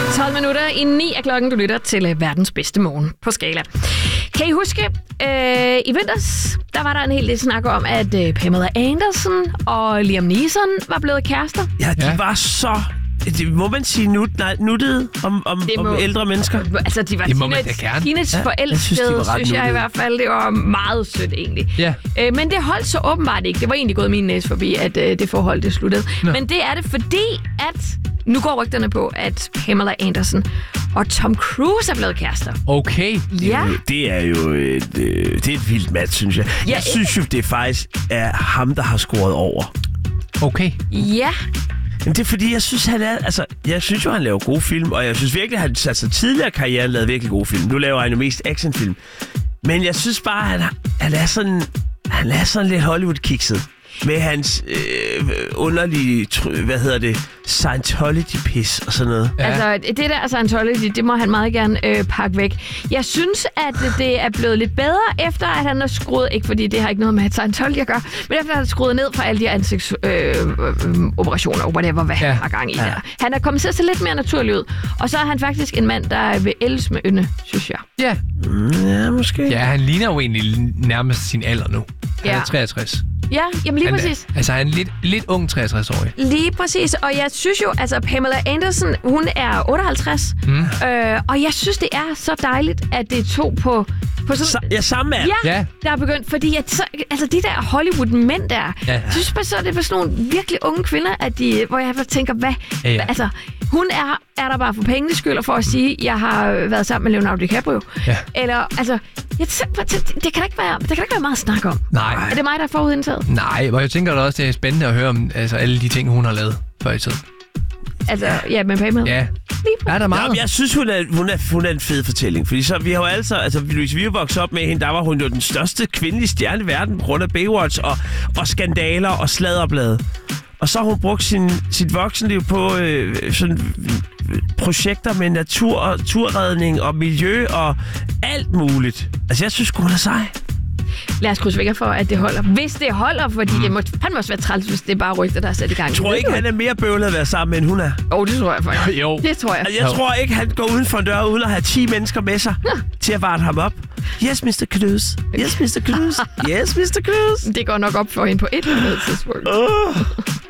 12 minutter i 9 af klokken. Du lytter til verdens bedste morgen på Skala. Kan I huske, i vinters, der var der en hel del snak om, at Pamela Anderson og Liam Neeson var blevet kærester. Ja, de var så... Det må man sige nuttede om ældre mennesker? Altså, de var teenageforelskede, synes jeg i hvert fald. Det var meget sødt, egentlig. Ja. Men det holdt så åbenbart ikke. Det var egentlig gået min næse forbi, at det forhold det sluttede. Nå. Men det er det, fordi at... Nu går rygterne på, at Pamela Anderson og Tom Cruise er blevet kærester. Okay. Ja. Det er jo et vildt match, synes jeg. Ja, jeg synes jo, det faktisk er ham, der har scoret over. Okay. Ja. Men det er fordi, jeg synes, jeg synes jo, han laver gode film, og jeg synes virkelig, at han tidligere karriere lavede virkelig gode film. Nu laver han jo mest actionfilm. Men jeg synes bare, at han er sådan lidt Hollywood-kikset. Med hans underlige, Scientology-pis og sådan noget. Ja. Altså, det der Scientology, det må han meget gerne pakke væk. Jeg synes, at det er blevet lidt bedre, efter at han har skruet, ikke fordi det har ikke noget med Scientology at gøre, men efter at han har skruet ned fra alle de ansigtsoperationer, whatever, hvad han har gang i der. Han er kommet til at se lidt mere naturlig ud. Og så er han faktisk en mand, der vil ældes med ynde, synes jeg. Ja. Ja, måske. Ja, han ligner jo egentlig nærmest sin alder nu. Han er 63. Ja, jamen lige præcis. Altså, han er lidt ung 63-årig. Lige præcis, og jeg synes jo, altså Pamela Anderson, hun er 58, og jeg synes, det er så dejligt, at det er to på sådan... samme mand. Ja, der er begyndt, fordi altså de der Hollywood-mænd der, jeg synes bare så, det var sådan nogle virkelig unge kvinder, hvor jeg tænker, hvad? Ja. Altså, hun er der bare for pengenes skyld, og for at sige, at jeg har været sammen med Leonardo DiCaprio. Ja. Eller, altså, det kan ikke være meget snak om. Nej. Er det mig, der er forudindtaget? Nej, og jeg tænker da også, det er spændende at høre om alle de ting, hun har lavet før i tiden. Altså, ja, med Pamela. Ja. Er der meget? Jamen, jeg synes, hun er en fed fortælling. Fordi så, vi har jo hvis vi er vokset op med hende, der var hun jo den største kvindelige stjerne i verden på grund af Baywatch og skandaler og sladderblade. Og så har hun brugt sit voksenliv på sådan projekter med naturredning og miljø og alt muligt. Altså, jeg synes, hun er sej. Lad os krydse fingre for, at det holder. Hvis det holder, fordi han må også være træls, hvis det er bare rygter, der er sat i gang. Jeg tror ikke, han er mere bøvlet at være sammen, end hun er. Det tror jeg faktisk. Jo. Det tror jeg. Jeg tror ikke, han går uden for en dør, uden at have 10 mennesker med sig til at varte ham op. Yes, Mr. Cruise. Yes, Mr. Cruise. Yes, Mr. Cruise. Det går nok op for hende på et eller andet tidspunkt.